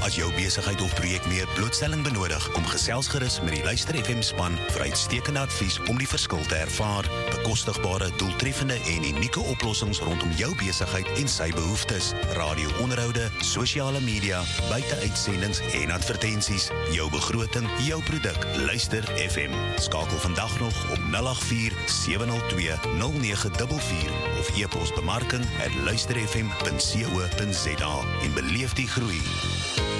As jou besigheid of projek meer blootstelling benodig, kom gesels gerus met die Luister FM span vir uitstekende advies om die verskil te ervaar. Bekostigbare, doeltreffende en unieke oplossings rondom jou besigheid en sy behoeftes. Radio-onderhoude, sosiale media, buite-uitsendings en advertensies. Jou begroting, jou produk. Luister FM. Skakel vandag nog op 084-702-0944 of e-pos bemarking@luisterfm.co.za en beleef die groei.